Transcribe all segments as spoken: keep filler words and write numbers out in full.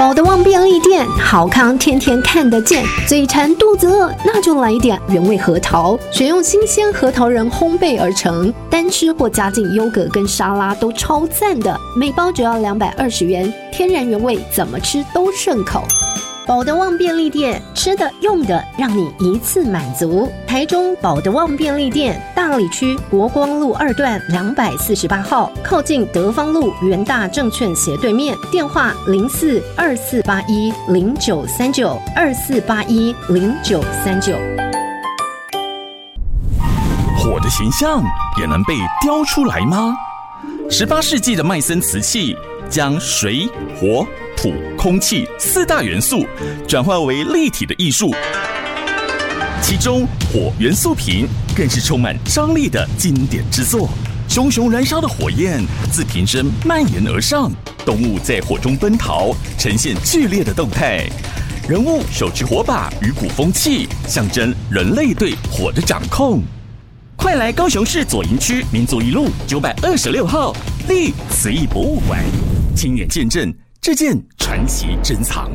保德旺便利店，好康天天看得见。嘴馋肚子饿，那就来一点原味核桃，选用新鲜核桃仁烘焙而成，单吃或加进优格跟沙拉都超赞的。每包只要两百二十元，天然原味，怎么吃都顺口。保德旺便利店，吃的用的让你一次满足。台中保德旺便利店，大里区国光路二段两百四十八号，靠近德芳路元大证券斜对面。电话零四二四八一零九三九二四八一零九三九。 火的形象也能被雕出来吗？十八世纪的麦森瓷器将水、火、土、空气四大元素转化为立体的艺术，其中火元素瓶更是充满张力的经典之作。熊熊燃烧的火焰自瓶身蔓延而上，动物在火中奔逃，呈现剧烈的动态。人物手持火把与鼓风器，象征人类对火的掌控。快来高雄市左营区民族一路九百二十六号立瓷艺博物馆，亲眼见证这件传奇珍藏。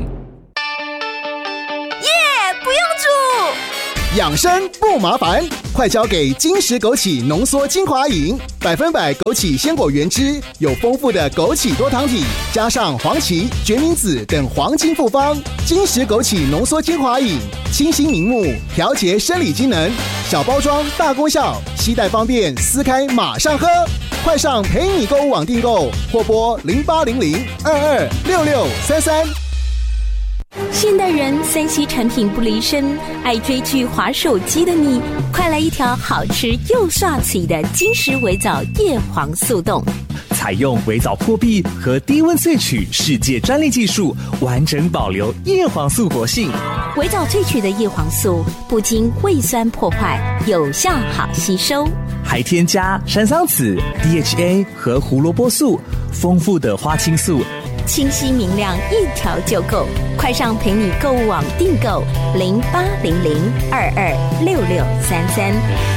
耶、yeah, 不用煮， 养生不麻烦，快交给金石枸杞浓缩精华饮，百分百枸杞鲜果原汁，有丰富的枸杞多糖体，加上黄芪、决明子等黄金复方。金石枸杞浓缩精华饮，清新明目，调节生理机能，小包装大功效，携带方便，撕开马上喝。快上陪你购物网订购，或拨零八零零二二六六三三。 现代人三 C 产品不离身，爱追剧滑手机的你，快来一条好吃又刷嘴的金石微藻叶黄素冻。 采用微藻破壁和低温萃取世界专利技术，完整保留叶黄素活性。 微藻萃取的叶黄素不经胃酸破坏，有效好吸收， 还添加山桑子、D H A 和胡萝卜素，丰富的花青素， 清晰明亮，一条就够。快上陪你购物网订购零八零零二二六六三三。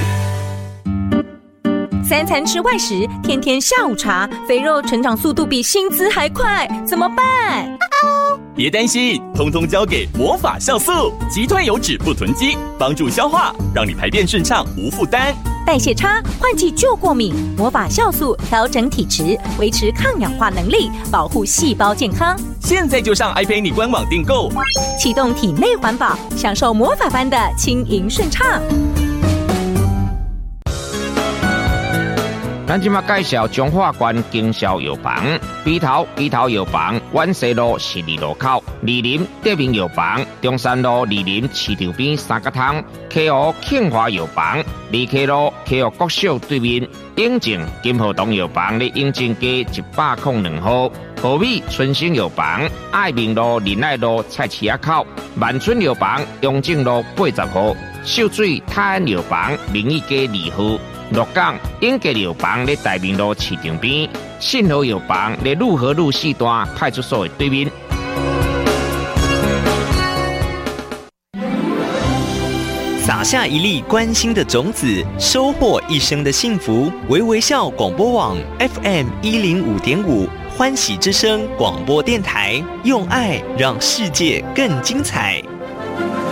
三餐吃外食，天天下午茶，肥肉成长速度比薪资还快，怎么办？ 别担心，通通交给魔法酵素，击退油脂不囤积，帮助消化，让你排便顺畅无负担。 代谢差，换季就过敏，魔法酵素调整体质，维持抗氧化能力，保护细胞健康。 现在就上 爱陪你官网订购， 启动体内环保，享受魔法般的轻盈顺畅。 咱即马介绍中华关经销药房，鼻头鼻头药房，万西路十二路口；二林德明药房，中山路二林市场边三角汤；溪湖庆华药房，二溪路溪湖国小对面；永靖金河东药房咧永靖街一百零两号；和美春兴药房，爱民路仁爱路菜市仔口；万春药房，永靖路八十号；秀水泰安药房，明义街二号。鹿港永吉药房咧大明路市场边，信和药房咧路和路四段派出所的对面。 撒下一粒关心的种子，收获一生的幸福。微微笑广播网 F M 一零五点五，欢喜之声广播电台，用爱让世界更精彩。